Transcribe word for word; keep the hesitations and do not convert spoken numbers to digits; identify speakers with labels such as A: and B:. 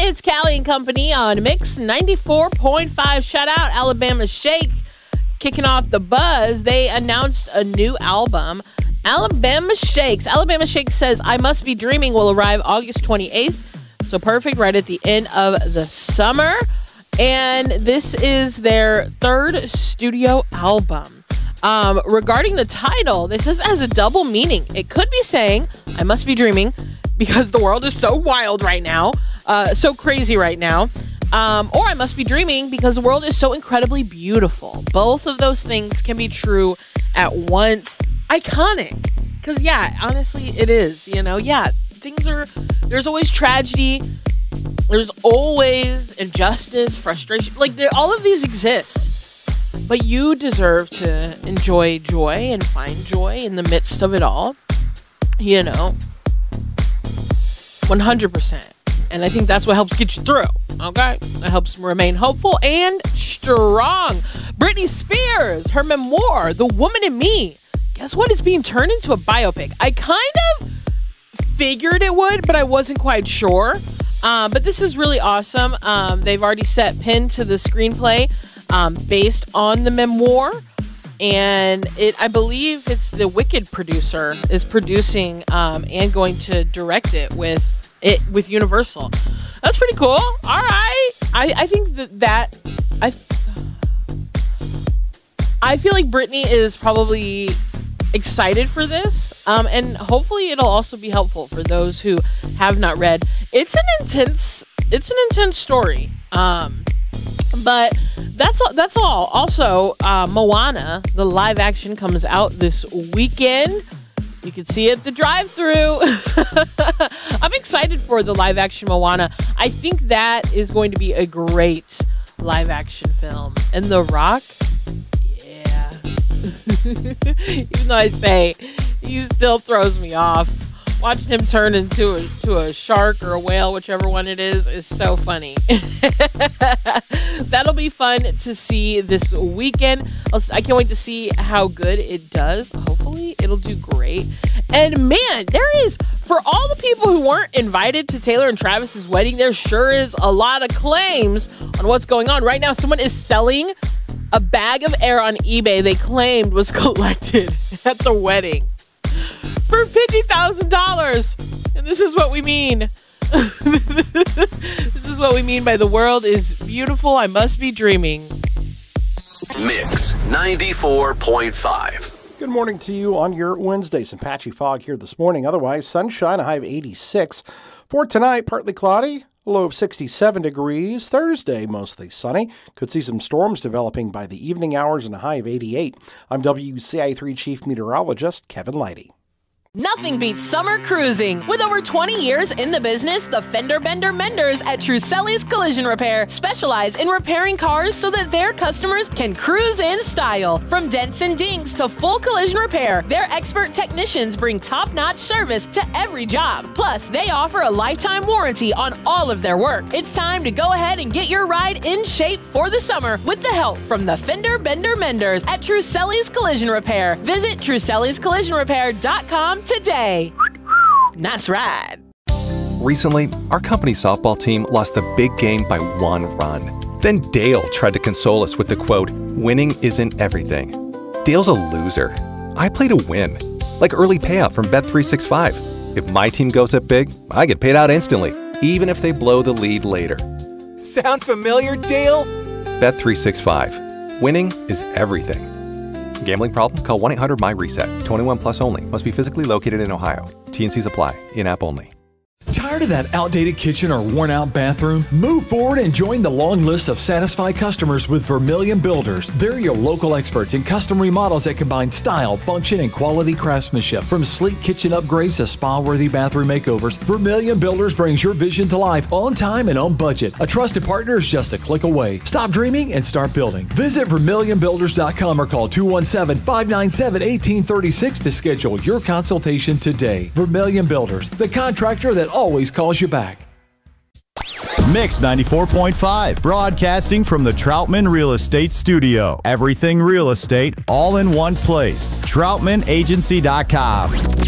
A: it's Callie and Company on Mix ninety-four point five. Shout out Alabama Shake. Kicking off the buzz, they announced a new album, Alabama Shakes. Alabama Shakes says I Must Be Dreaming will arrive August twenty-eighth. So perfect, right at the end of the summer. And this is their third studio album. Um, regarding the title, this says it has a double meaning. It could be saying I must be dreaming because the world is so wild right now, uh, so crazy right now. Um, or I must be dreaming because the world is so incredibly beautiful. Both of those things can be true at once. Iconic. Because, yeah, honestly, it is. You know, yeah, things are, there's always tragedy. There's always injustice, frustration. Like, all of these exist. But you deserve to enjoy joy and find joy in the midst of it all. You know, one hundred percent. And I think that's what helps get you through, okay? It helps remain hopeful and strong. Britney Spears, her memoir, The Woman in Me. Guess what? It's being turned into a biopic. I kind of figured it would, but I wasn't quite sure. Um, but this is really awesome. Um, they've already set pen to the screenplay um, based on the memoir. And it, I believe it's the Wicked producer is producing um, and going to direct it with it with Universal. That's pretty cool. All right. I, I think that that I I feel like Britney is probably excited for this. Um, and hopefully it'll also be helpful for those who have not read. It's an intense it's an intense story. Um, but that's all that's all. Also, uh, Moana, the live action, comes out this weekend. You can see it at the drive-thru. I'm excited for the live-action Moana. I think that is going to be a great live-action film. And The Rock, yeah. Even though I say he still throws me off. Watching him turn into a, to a shark or a whale, whichever one it is, is so funny. That'll be fun to see this weekend. I can't wait to see how good it does. Hopefully, it'll do great. And man, there is, for all the people who weren't invited to Taylor and Travis's wedding, there sure is a lot of claims on what's going on. Right now, someone is selling a bag of air on eBay they claimed was collected at the wedding for fifty thousand dollars. And this is what we mean. This is what we mean by the world is beautiful. I must be dreaming.
B: Mix ninety-four point five.
C: Good morning to you on your Wednesday. Some patchy fog here this morning. Otherwise, sunshine, a high of eighty-six. For tonight, partly cloudy, a low of sixty-seven degrees. Thursday, mostly sunny. Could see some storms developing by the evening hours and a high of eighty-eight. I'm W C I three Chief Meteorologist Kevin Leidy.
A: Nothing beats summer cruising. With over twenty years in the business, the Fender Bender Menders at Truselli's Collision Repair specialize in repairing cars so that their customers can cruise in style. From dents and dings to full collision repair, their expert technicians bring top-notch service to every job. Plus, they offer a lifetime warranty on all of their work. It's time to go ahead and get your ride in shape for the summer with the help from the Fender Bender Menders at Truselli's Collision Repair. Visit Truselli's Collision Repair dot com today. Nice ride.
D: Recently, our company softball team lost the big game by one run. Then Dale tried to console us with the quote, "Winning isn't everything." Dale's a loser. I play to win. Like early payout from Bet three sixty-five. If my team goes up big, I get paid out instantly, even if they blow the lead later. Sound familiar, Dale? Bet three sixty-five. Winning is everything. Gambling problem? Call one eight hundred M Y reset. twenty-one plus only. Must be physically located in Ohio. T N Cs apply. In-app only.
E: Tired of that outdated kitchen or worn-out bathroom? Move forward and join the long list of satisfied customers with Vermilion Builders. They're your local experts in custom remodels that combine style, function, and quality craftsmanship. From sleek kitchen upgrades to spa-worthy bathroom makeovers, Vermilion Builders brings your vision to life on time and on budget. A trusted partner is just a click away. Stop dreaming and start building. Visit Vermilion Builders dot com or call two one seven, five nine seven, one eight three six to schedule your consultation today. Vermilion Builders, the contractor that always calls you back.
F: Mix ninety-four point five, broadcasting from the Troutman Real Estate Studio. Everything real estate, all in one place. Troutman Agency dot com.